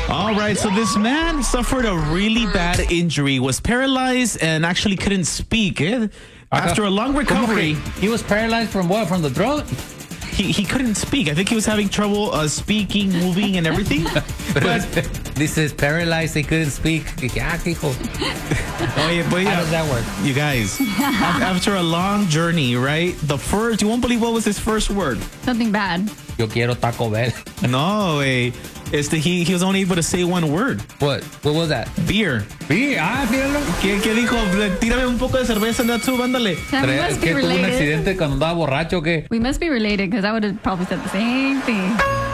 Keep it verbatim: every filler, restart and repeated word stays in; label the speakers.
Speaker 1: All right, so this man suffered a really bad injury, was paralyzed, and actually couldn't speak. Eh? After a long recovery,
Speaker 2: he was paralyzed from what? From the throat?
Speaker 1: He, he couldn't speak. I think he was having trouble uh, speaking, moving, and everything.
Speaker 2: But this is paralyzed. He couldn't speak. Oh,
Speaker 1: yeah, but yeah,
Speaker 2: how does that work?
Speaker 1: You guys, after a long journey, right? The first, you won't believe what was his first word.
Speaker 3: Something bad.
Speaker 2: Yo quiero Taco Bell.
Speaker 1: No, way. It's the, he, he was only able to say one word.
Speaker 2: What? What was that?
Speaker 1: Beer.
Speaker 2: Beer. Ah, míralo.
Speaker 1: ¿Qué, qué dijo? Tírame un poco de cerveza, Natsu, ándale.
Speaker 3: Yeah, we must be
Speaker 2: ¿Qué tuvo un
Speaker 3: related.
Speaker 2: accidente cuando andaba borracho? ¿Qué?
Speaker 3: We must be related because I would have probably said the same thing.